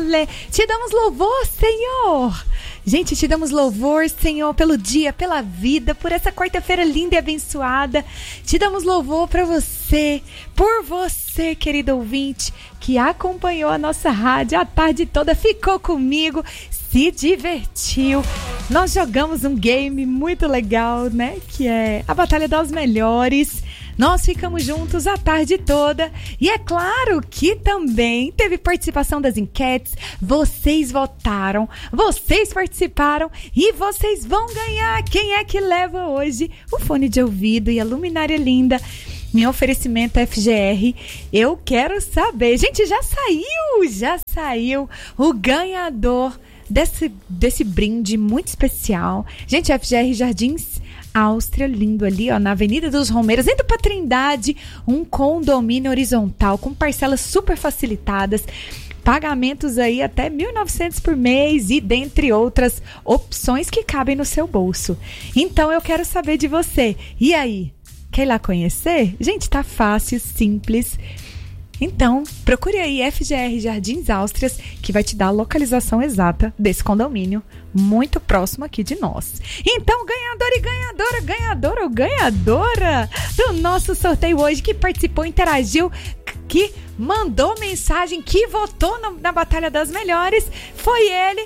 Ale. Te damos louvor, Senhor. Gente, te damos louvor, Senhor, pelo dia, pela vida, por essa quarta-feira linda e abençoada. Te damos louvor para você, por você, querido ouvinte, que acompanhou a nossa rádio a tarde toda, ficou comigo, se divertiu. Nós jogamos um game muito legal, né? Que é a Batalha das Melhores. Nós ficamos juntos a tarde toda e é claro que também teve participação das enquetes, vocês votaram, vocês participaram e vocês vão ganhar. Quem é que leva hoje o fone de ouvido e a luminária linda? Meu oferecimento é FGR, eu quero saber. Gente, já saiu o ganhador desse brinde muito especial. Gente, FGR Jardins Áustria, lindo ali, ó, na Avenida dos Romeiros, indo pra Trindade, um condomínio horizontal com parcelas super facilitadas, pagamentos aí até 1.900 por mês e dentre outras opções que cabem no seu bolso. Então eu quero saber de você. E aí, quer ir lá conhecer? Gente, tá fácil, simples. Então, procure aí FGR Jardins Áustrias, que vai te dar a localização exata desse condomínio, muito próximo aqui de nós. Então, ganhador e ganhadora ou ganhadora do nosso sorteio hoje, que participou, interagiu, que mandou mensagem, que votou na Batalha das Melhores, foi ele,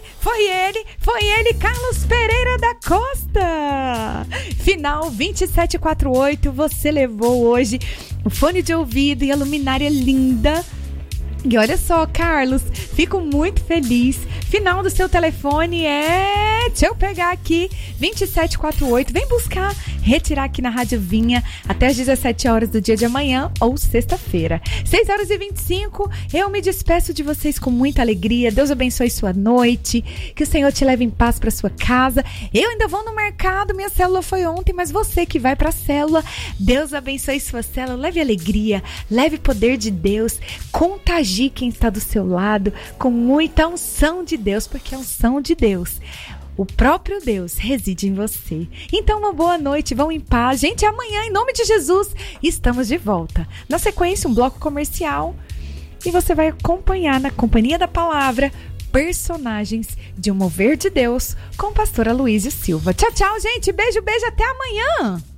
Carlos Pereira da Costa. Final 2748, você levou hoje o fone de ouvido e a luminária linda. E olha só, Carlos, fico muito feliz. Final do seu telefone é... Deixa eu pegar aqui, 2748. Vem buscar, retirar aqui na Rádio Vinha até às 17 horas do dia de amanhã ou sexta-feira. 6h25, eu me despeço de vocês com muita alegria. Deus abençoe sua noite, que o Senhor te leve em paz para sua casa. Eu ainda vou no mercado, minha célula foi ontem, mas você que vai para a célula, Deus abençoe sua célula, leve alegria, leve poder de Deus, contagie quem está do seu lado com muita unção de Deus, porque a unção de Deus, o próprio Deus, reside em você. Então, uma boa noite, vão em paz. Gente, amanhã, em nome de Jesus, estamos de volta. Na sequência, um bloco comercial e você vai acompanhar na Companhia da Palavra personagens de Um Mover de Deus com o pastor Aloísio Silva. Tchau, tchau, gente. Beijo, até amanhã.